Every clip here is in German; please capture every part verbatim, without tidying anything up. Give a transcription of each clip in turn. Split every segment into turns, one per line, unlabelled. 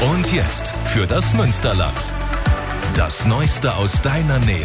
Und jetzt für das Münsterland. Das Neueste aus deiner Nähe.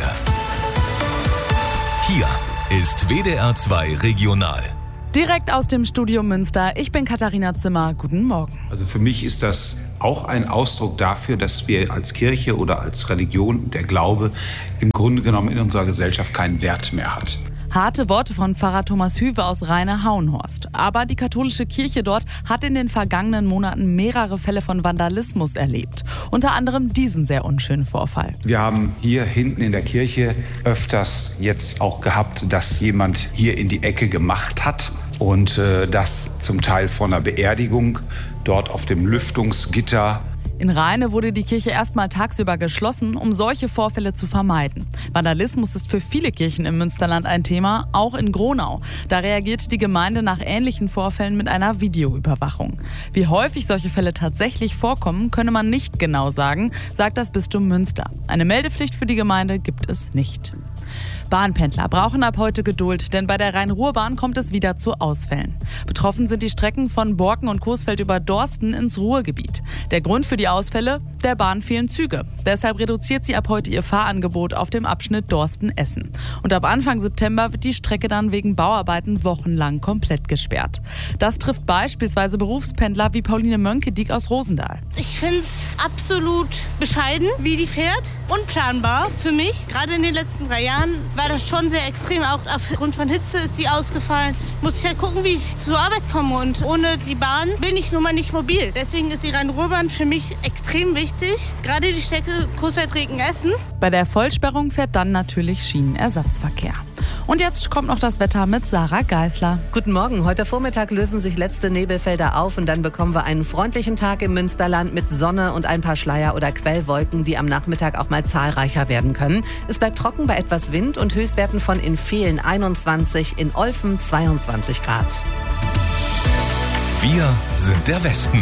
Hier ist W D R zwei Regional.
Direkt aus dem Studio Münster. Ich bin Katharina Zimmer. Guten Morgen.
Also für mich ist das auch ein Ausdruck dafür, dass wir als Kirche oder als Religion, der Glaube, im Grunde genommen in unserer Gesellschaft keinen Wert mehr hat.
Harte Worte von Pfarrer Thomas Hüwe aus Rheine-Hauenhorst. Aber die katholische Kirche dort hat in den vergangenen Monaten mehrere Fälle von Vandalismus erlebt. Unter anderem diesen sehr unschönen Vorfall.
Wir haben hier hinten in der Kirche öfters jetzt auch gehabt, dass jemand hier in die Ecke gemacht hat. Und äh, das zum Teil vor einer Beerdigung, dort auf dem Lüftungsgitter.
In Rheine wurde die Kirche erstmal tagsüber geschlossen, um solche Vorfälle zu vermeiden. Vandalismus ist für viele Kirchen im Münsterland ein Thema, auch in Gronau. Da reagiert die Gemeinde nach ähnlichen Vorfällen mit einer Videoüberwachung. Wie häufig solche Fälle tatsächlich vorkommen, könne man nicht genau sagen, sagt das Bistum Münster. Eine Meldepflicht für die Gemeinde gibt es nicht. Bahnpendler brauchen ab heute Geduld, denn bei der Rhein-Ruhr-Bahn kommt es wieder zu Ausfällen. Betroffen sind die Strecken von Borken und Coesfeld über Dorsten ins Ruhrgebiet. Der Grund für die Ausfälle? Der Bahn fehlen Züge. Deshalb reduziert sie ab heute ihr Fahrangebot auf dem Abschnitt Dorsten-Essen. Und ab Anfang September wird die Strecke dann wegen Bauarbeiten wochenlang komplett gesperrt. Das trifft beispielsweise Berufspendler wie Pauline Mönkediek aus Rosendahl.
Ich finde es absolut bescheiden, wie die fährt. Unplanbar für mich. Gerade in den letzten drei Jahren war das schon sehr extrem. Auch aufgrund von Hitze ist sie ausgefallen. Muss ich halt gucken, wie ich zur Arbeit komme. Und ohne die Bahn bin ich nun mal nicht mobil. Deswegen ist die Rhein-Ruhr-Bahn für mich extrem wichtig. Gerade die Strecke Coesfeld-Regen-Essen.
Bei der Vollsperrung fährt dann natürlich Schienenersatzverkehr. Und jetzt kommt noch das Wetter mit Sarah Geisler.
Guten Morgen. Heute Vormittag lösen sich letzte Nebelfelder auf und dann bekommen wir einen freundlichen Tag im Münsterland mit Sonne und ein paar Schleier- oder Quellwolken, die am Nachmittag auch mal zahlreicher werden können. Es bleibt trocken bei etwas Wind und Höchstwerten von in Vehlen einundzwanzig, in Olfen zweiundzwanzig Grad.
Wir sind der Westen.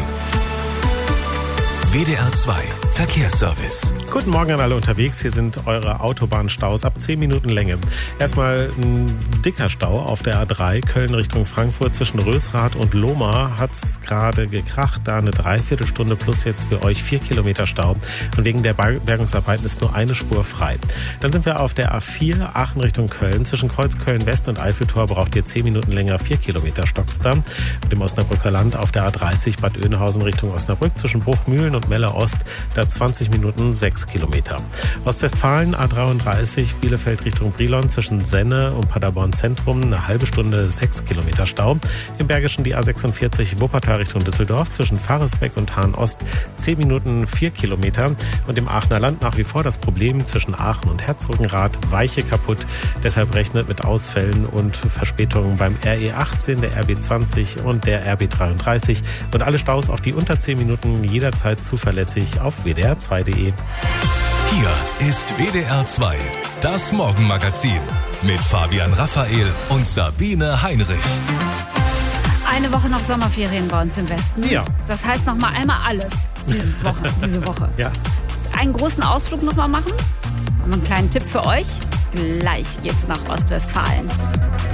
W D R zwei Verkehrsservice.
Guten Morgen an alle unterwegs. Hier sind eure Autobahnstaus ab zehn Minuten Länge. Erstmal ein dicker Stau auf der A drei, Köln Richtung Frankfurt. Zwischen Rösrath und Lohmar hat es gerade gekracht. Da eine Dreiviertelstunde plus jetzt für euch vier Kilometer Stau. Und wegen der Bergungsarbeiten ist nur eine Spur frei. Dann sind wir auf der A vier, Aachen Richtung Köln. Zwischen Kreuzköln West und Eiffeltor braucht ihr zehn Minuten länger, vier Kilometer stockt's da. Und im Osnabrücker Land auf der A dreißig, Bad Oeynhausen Richtung Osnabrück. Zwischen Bruchmühlen und Melle Ost, da zwanzig Minuten, sechs Kilometer. Ostwestfalen A dreiunddreißig, Bielefeld Richtung Brilon, zwischen Senne und Paderborn Zentrum, eine halbe Stunde, sechs Kilometer Stau. Im Bergischen die A sechsundvierzig, Wuppertal Richtung Düsseldorf, zwischen Faresbeck und Hahn Ost, zehn Minuten, vier Kilometer. Und im Aachener Land nach wie vor das Problem zwischen Aachen und Herzogenrath, Weiche kaputt. Deshalb rechnet mit Ausfällen und Verspätungen beim R E achtzehn, der R B zwanzig und der R B dreiunddreißig. Und alle Staus, auch die unter zehn Minuten, jederzeit zuverlässig auf W D R zwei Punkt de.
Hier ist W D R zwei, das Morgenmagazin mit Fabian Raphael und Sabine Heinrich.
Eine Woche noch Sommerferien bei uns im Westen.
Ja.
Das heißt noch mal einmal alles dieses Woche, diese Woche.
Ja.
Einen großen Ausflug noch mal machen. Haben wir einen kleinen Tipp für euch. Gleich geht's nach Ostwestfalen.